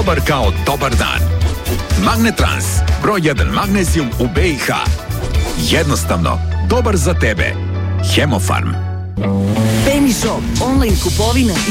Dobar kao dobar dan. Magnetrans, broj 1 magnezijum u BiH. Jednostavno, dobar za tebe. Hemofarm. Penny Shop, online kupovina